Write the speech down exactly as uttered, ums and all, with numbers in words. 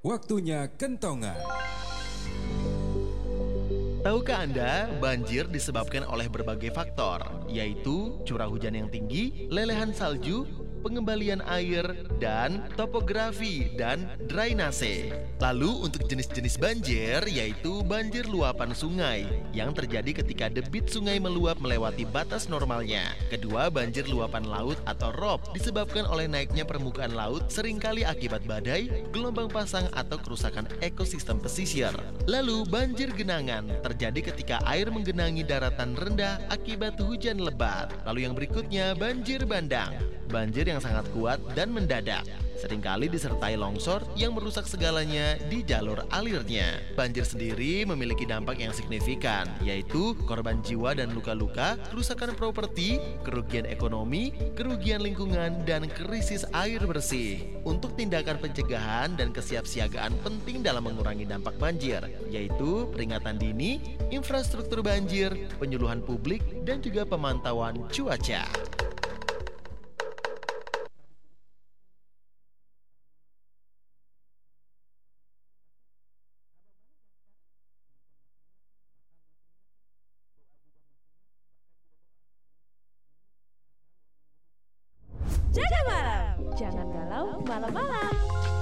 Waktunya kentongan. Tahukah Anda, banjir disebabkan oleh berbagai faktor, yaitu curah hujan yang tinggi, lelehan salju, pengembalian air, dan topografi dan drainase. Lalu untuk jenis-jenis banjir, yaitu banjir luapan sungai, yang terjadi ketika debit sungai meluap melewati batas normalnya. Kedua, banjir luapan laut atau rob, disebabkan oleh naiknya permukaan laut seringkali akibat badai, gelombang pasang, atau kerusakan ekosistem pesisir. Lalu, banjir genangan terjadi ketika air menggenangi daratan rendah akibat hujan lebat. Lalu yang berikutnya, banjir bandang. Banjir yang sangat kuat dan mendadak, seringkali disertai longsor yang merusak segalanya di jalur alirnya. Banjir sendiri memiliki dampak yang signifikan, yaitu korban jiwa dan luka-luka, kerusakan properti, kerugian ekonomi, kerugian lingkungan, dan krisis air bersih. Untuk tindakan pencegahan dan kesiapsiagaan penting dalam mengurangi dampak banjir, yaitu peringatan dini, infrastruktur banjir, penyuluhan publik, dan juga pemantauan cuaca. Jaga malam, jangan galau malam-malam.